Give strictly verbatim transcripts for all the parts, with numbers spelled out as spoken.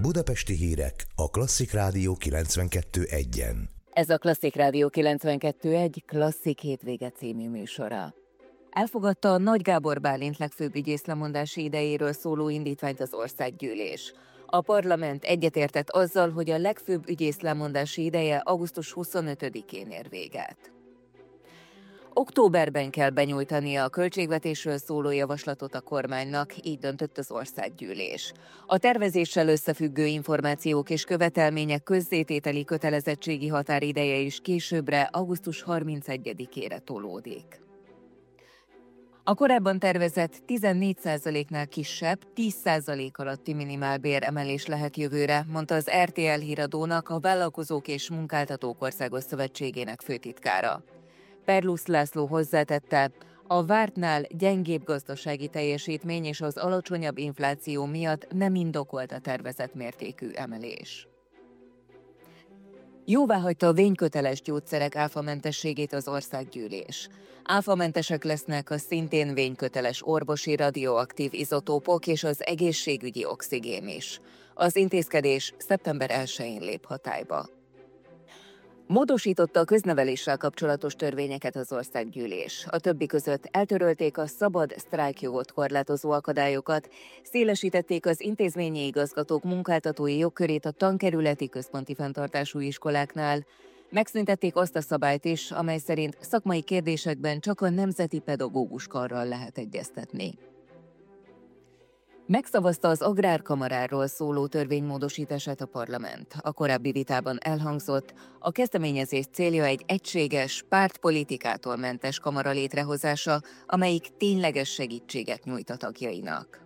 Budapesti hírek a Klasszik Rádió kilencvenkettő egyen. Ez a Klasszik Rádió kilencvenkettő egy Klasszik hétvége című műsora. Elfogadta a Nagy Gábor Bálint legfőbb ügyész lemondási idejéről szóló indítványt az országgyűlés. A parlament egyetértett azzal, hogy a legfőbb ügyész lemondási ideje augusztus huszonötödikén ér véget. Októberben kell benyújtania a költségvetésről szóló javaslatot a kormánynak, így döntött az országgyűlés. A tervezéssel összefüggő információk és követelmények közzétételi kötelezettségi határideje is későbbre, augusztus harmincegyedikére tolódik. A korábban tervezett tizennégy százaléknál kisebb, tíz százalék alatti minimálbér emelés lehet jövőre, mondta az er té el híradónak a Vállalkozók és Munkáltatók Országos Szövetségének főtitkára. Perlusz László hozzátette, a vártnál gyengébb gazdasági teljesítmény és az alacsonyabb infláció miatt nem indokolt a tervezett mértékű emelés. Jóváhagyta a vényköteles gyógyszerek áfamentességét az országgyűlés. Áfamentesek lesznek a szintén vényköteles orvosi radioaktív izotópok és az egészségügyi oxigén is. Az intézkedés szeptember elsején lép hatályba. Módosította a közneveléssel kapcsolatos törvényeket az országgyűlés. A többi között eltörölték a szabad sztrájkjogot korlátozó akadályokat, szélesítették az intézményi igazgatók munkáltatói jogkörét a tankerületi központi fenntartású iskoláknál, megszüntették azt a szabályt is, amely szerint szakmai kérdésekben csak a Nemzeti Pedagógus Karral lehet egyeztetni. Megszavazta az Agrárkamaráról szóló törvénymódosítását a parlament. A korábbi vitában elhangzott, a kezdeményezés célja egy egységes, pártpolitikától mentes kamara létrehozása, amelyik tényleges segítséget nyújt a tagjainak.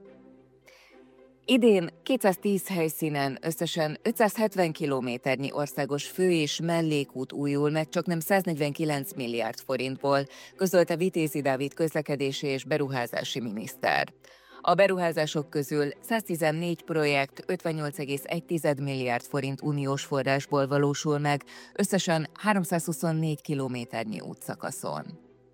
Idén kétszáztíz helyszínen összesen ötszázhetven kilométernyi országos fő- és mellékút újul meg csaknem száznegyvenkilenc milliárd forintból, közölte Vitézi Dávid közlekedési és beruházási miniszter. A beruházások közül száztizennégy projekt ötvennyolc egész egy milliárd forint uniós forrásból valósul meg, összesen háromszázhuszonnégy kilométernyi útszakaszon.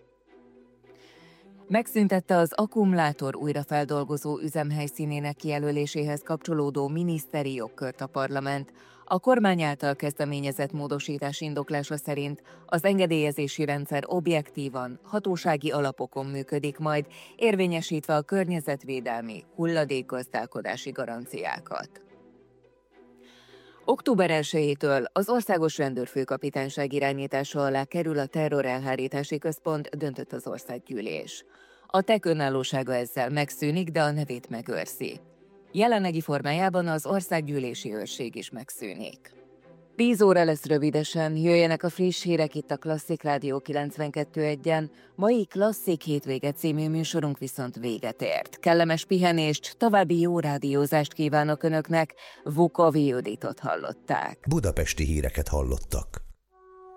Megszüntette az akkumulátor újrafeldolgozó üzem helyszínének kijelöléséhez kapcsolódó miniszteri jogkört a parlament. A kormány által kezdeményezett módosítás indoklása szerint az engedélyezési rendszer objektívan, hatósági alapokon működik majd, érvényesítve a környezetvédelmi, hulladékgazdálkodási garanciákat. Október elsejétől az Országos Rendőrfőkapitányság irányítása alá kerül a Terrorelhárítási Központ, döntött az országgyűlés. A té e ká önállósága ezzel megszűnik, de a nevét megőrzi. Jelenlegi formájában az országgyűlési őrség is megszűnik. tíz óra lesz rövidesen, jöjjenek a friss hírek itt a Klasszik Rádió kilencvenkettő egyen, mai Klasszik hétvége című műsorunk viszont véget ért. Kellemes pihenést, további jó rádiózást kívánok Önöknek, Vukovi Juditot hallották. Budapesti híreket hallottak.